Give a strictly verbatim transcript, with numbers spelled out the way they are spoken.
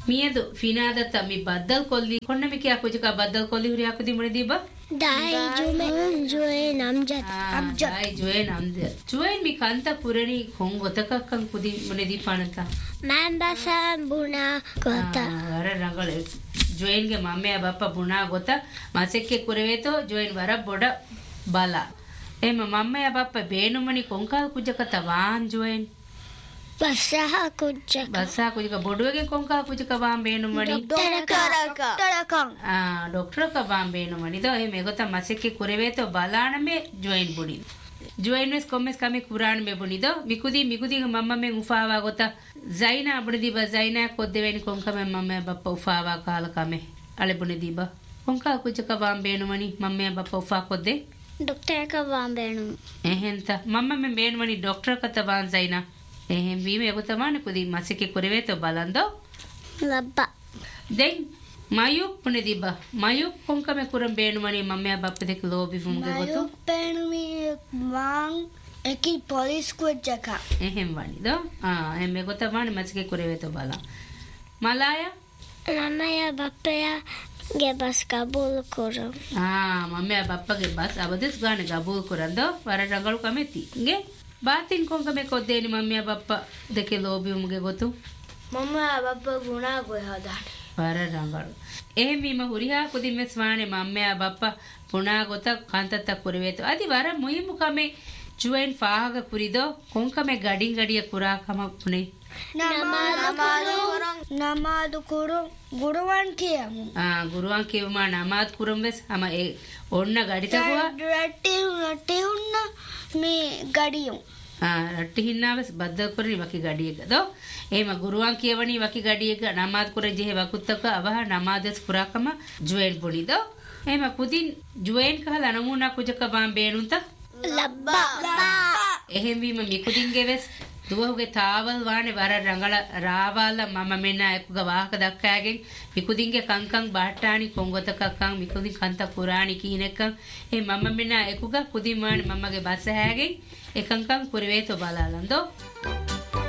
මියදු ෆිනාදත මි බද්දල් කොල්ලි කොන්න මි කියා කුජක බද්දල් කොල්ලි හුරියා කුදි මොනේ දීබා dai jume jue namjat amjat dai jue namjat jue mi kanta purani kon gotakakkan kudi මොනේ දීපානත mambasa buna gota wara rangale juen ge mamme bappa buna gota masekke kureveto juen wara boda bala ema mamme bappa beenumani konkal kujaka waan juen Basaha kujaka basaha kujaka boduwege konka kujaka waan beenumani doktoraka doktorakang ah doktoraka waan beenumani do e megota masekke kureveto balana me join budi join wes kommes kame kuran me buni do mikudi mikudi mamma me ufawa gota zaina abudi diba zaina koddeveni konka me mamma bappa ufawa kala kame ale buni diba konka kujaka waan beenumani mamma bappa ufa kodde doktoraka waan beenum ehenta mamma me beenumani doktoraka ta waan zaina එහෙම වීම ඒක තමයි කුදි මාසිකේ කුරේවේත බලන්දෝ ලබ්බා දැන් මයු පුනේදිබා මයු කොංකම කුරම් බේනුමනි මම්මයා බප්ප දෙක ලෝබි වුම්ගේ ගොතු මයු බේනුමි වාන් එකි police කුජ්ජක එහෙම වනිදෝ ආ එහෙම ඒක තමයි මාසිකේ කුරේවේත බලන් මලායා මම්මයා බප්පයා ගේ බස් කබූල් කරම් ආ මම්මයා බප්පගේ බස් අවදස් ගාන කබූල් කරන්දෝ වර රංගලු කමෙති ගේ ಬಾತಿನ್ ಕೊಂಕಮೆ ಕೊದ್ದೇನಿ ಮಮ್ಮಿಯ ಬಪ್ಪ ದಕ್ಕೆ ಲೋಬಿ ಉಮ್ಗೆ ಗೊತ್ತು ಮಮ್ಮಯ ಬಪ್ಪ ಗುಣ ಗೊಯ್ ಹದಾನೆ ವರ ರಂಗಳು එහෙම වීම හුරිහා කුදින් මෙස් වානේ මම්මයා බප්පා පුණා ගොත කාන්තත්ත කුරවේතු අදි වර මුහිමු කමේ ජුවෙන් ෆාහග කුරිදෝ කොංකමේ ගඩින් ගඩිය කුරා කම පුනේ නමාදු කුරන් නමාදු කුරු ගුරුවන් කියමු ආ ගුරුවන් කියවම නමාත් කුරම් වෙස් අම ඒ ඔන්න ගඩිතකුවා රටි රටි උන්න මේ ගඩියු ආ රටි හින්නාවස් බද්දල් කරනි වකි ගඩියක දෝ එහෙම ගුරුවන් කියවනි වකි ගඩියක නමාත් කුර ජෙහ වකුත්තක අවහ නමාදස් කුරාකම ජුවෙන් පුනිදෝ එහෙම කුදින් ජුවෙන් කහලා නමුනා කුජක බාම් බේනුන්ත ලබ්බා එහෙම වීම මිකුදින්ගේ වෙස් දුවහුගේ තාවල් වානේ වර රංගල රාවාල මම මෙන්න එක්ක වාහක දක්කාගෙන් මිකුදින්ගේ කංකං බාට්ටානි කොංගොතකක්කං මිකුදින් කන්ත පුරාණි කීනෙක්කං ඒ මම මෙන්න එක්ක කුදින් වානේ මමගේ බස හැගෙන් එකංකං කුරවේතෝ බලාලන්දෝ